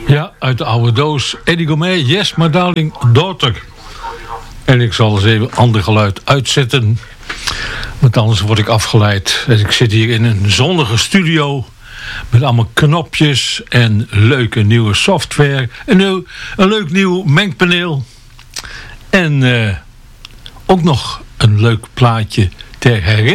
Ja, uit de oude doos. Eddie Gourmet, Yes, My Darling Daughter. En ik zal eens even ander geluid uitzetten. Want anders word ik afgeleid. Dus ik zit hier in een zonnige studio. Met allemaal knopjes en leuke nieuwe software. Een leuk nieuw mengpaneel. En ook nog een leuk plaatje ter herinnering.